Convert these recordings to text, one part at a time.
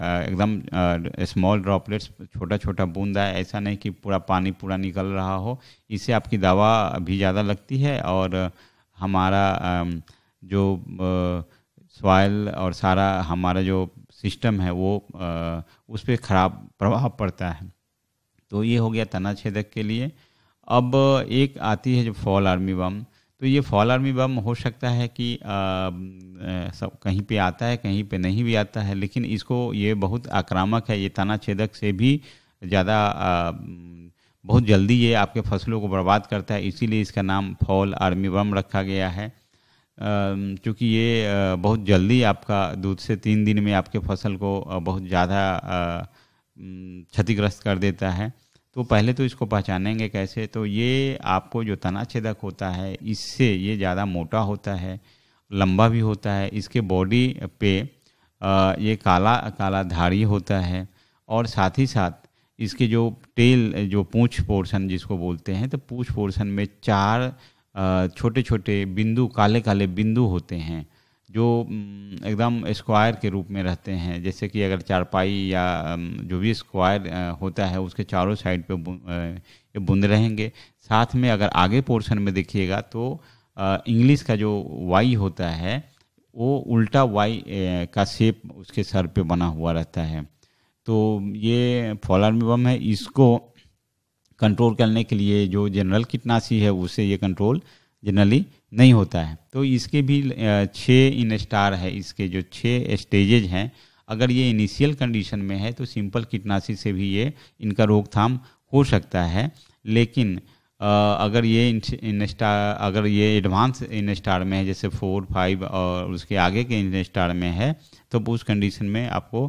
एकदम small droplets, छोटा छोटा बूंदा है, ऐसा नहीं कि पूरा पानी पूरा निकल रहा हो। इससे आपकी दवा भी ज़्यादा लगती है और हमारा जो सॉइल और सारा हमारा जो सिस्टम है वो उस पर ख़राब प्रभाव पड़ता है। तो ये हो गया तना छेदक के लिए। अब एक आती है जो फॉल आर्मी बम। तो ये फॉल आर्मी बम हो सकता है कि सब कहीं पे आता है, कहीं पे नहीं भी आता है, लेकिन इसको ये बहुत आक्रामक है। ये तना छेदक से भी ज़्यादा बहुत जल्दी ये आपके फसलों को बर्बाद करता है, इसीलिए इसका नाम फॉल आर्मी बम रखा गया है। क्योंकि ये बहुत जल्दी आपका 2 से 3 दिन में आपके फसल को बहुत ज़्यादा क्षतिग्रस्त कर देता है। तो पहले तो इसको पहचानेंगे कैसे। तो ये आपको जो तना छेदक होता है इससे ये ज़्यादा मोटा होता है, लंबा भी होता है। इसके बॉडी पे ये काला काला धारी होता है और साथ ही साथ इसके जो टेल, जो पूंछ पोर्शन जिसको बोलते हैं, तो पूंछ पोर्शन में 4 छोटे छोटे बिंदु, काले काले बिंदु होते हैं जो एकदम स्क्वायर के रूप में रहते हैं। जैसे कि अगर चारपाई या जो भी स्क्वायर होता है उसके चारों साइड पे ये बूंद रहेंगे। साथ में अगर आगे पोर्शन में देखिएगा तो इंग्लिश का जो वाई होता है वो उल्टा वाई का शेप उसके सर पे बना हुआ रहता है। तो ये फॉल आर्मी बम है। इसको कंट्रोल करने के लिए जो जनरल कीटनाशी है उससे ये कंट्रोल जनरली नहीं होता है। तो इसके भी 6 इन स्टार है। इसके जो 6 स्टेजेज हैं, अगर ये इनिशियल कंडीशन में है तो सिंपल कीटनाशी से भी ये इनका रोकथाम हो सकता है। लेकिन अगर ये इन स्टार, अगर ये एडवांस इन स्टार में है, जैसे 4, 5 और उसके आगे के इन स्टार में है, तो उस कंडीशन में आपको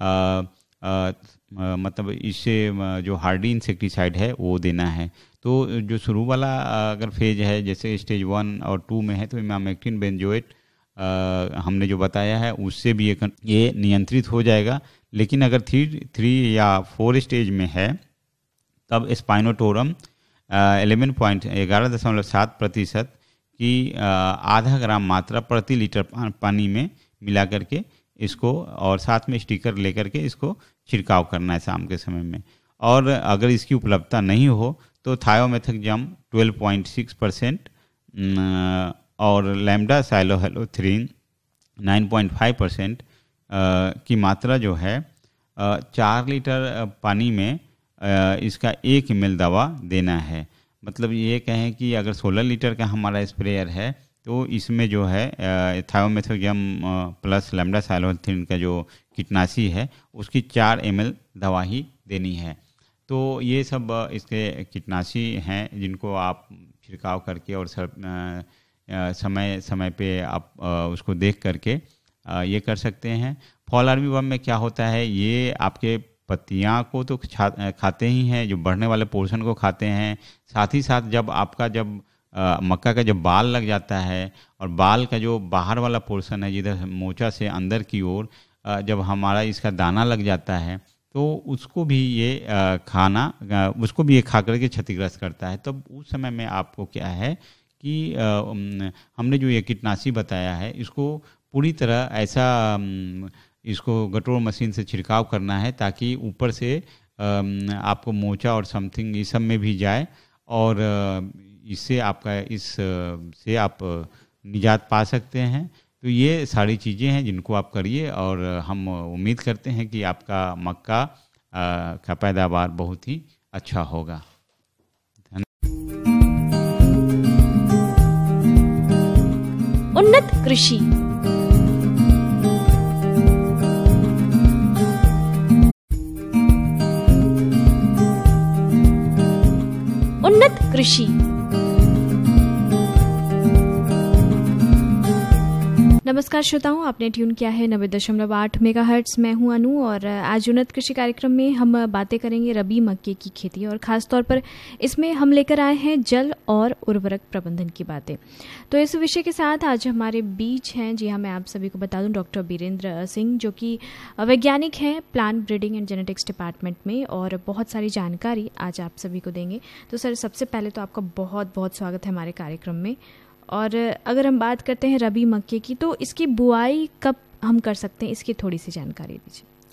मतलब इससे जो हार्डी इंसेक्टिसाइड है वो देना है। तो जो शुरू वाला अगर फेज है, जैसे स्टेज 1 और 2 में है, तो इमामेक्टिन बेंजोएट हमने जो बताया है उससे भी ये नियंत्रित हो जाएगा। लेकिन अगर 3 या 4 स्टेज में है तब स्पाइनोटोरम 11.7% की आधा ग्राम मात्रा प्रति लीटर पानी में मिला करके इसको, और साथ में स्टिकर लेकर के इसको छिड़काव करना है शाम के समय में। और अगर इसकी उपलब्धता नहीं हो तो थायोमेथाक्सम 12.6% और लैम्डा साइलोहेलोथ्रीन 9.5% की मात्रा जो है 4 लीटर पानी में इसका 1 ml दवा देना है। मतलब ये कहें कि अगर 16 लीटर का हमारा स्प्रेयर है तो इसमें जो है थायोमेथाक्सम प्लस लैम्डा साइलोहेलोथ्रीन का जो कीटनाशी है उसकी 4 ml दवा ही देनी है। तो ये सब इसके कीटनाशी हैं जिनको आप छिड़काव करके और समय समय पे आप उसको देख करके ये कर सकते हैं। फॉल आर्मी बम में क्या होता है, ये आपके पत्तियां को तो खाते ही हैं, जो बढ़ने वाले पोर्शन को खाते हैं। साथ ही साथ जब मक्का का जब बाल लग जाता है और बाल का जो बाहर वाला पोर्शन है जिधर मोचा से अंदर की ओर जब हमारा इसका दाना लग जाता है तो उसको भी ये उसको भी ये खा करके क्षतिग्रस्त करता है। तब उस समय में आपको क्या है कि हमने जो ये कीटनाशी बताया है इसको पूरी तरह ऐसा इसको गटोर मशीन से छिड़काव करना है ताकि ऊपर से आपको मोचा और समथिंग इस सब में भी जाए और इससे से आप निजात पा सकते हैं। तो ये सारी चीज़ें हैं जिनको आप करिए और हम उम्मीद करते हैं कि आपका मक्का का पैदावार बहुत ही अच्छा होगा। उन्नत कृषि उन्नत कृषि। नमस्कार श्रोताओं, आपने ट्यून किया है 90.8 मेगाहर्ट्ज। मैं हूं अनु और आज उन्नत कृषि कार्यक्रम में हम बातें करेंगे रबी मक्के की खेती और ख़ास तौर पर इसमें हम लेकर आए हैं जल और उर्वरक प्रबंधन की बातें। तो इस विषय के साथ आज हमारे बीच हैं, जी हाँ, मैं आप सभी को बता दूं, डॉक्टर बीरेंद्र सिंह जो कि वैज्ञानिक हैं plant breeding and genetics department में और बहुत सारी जानकारी आज आप सभी को देंगे। तो सर, सबसे पहले तो आपका बहुत बहुत स्वागत है हमारे कार्यक्रम में। और अगर हम बात करते हैं रबी मक्के की, तो इसकी बुआई कब हम कर सकते हैं, इसकी थोड़ी सी जानकारी दीजिए।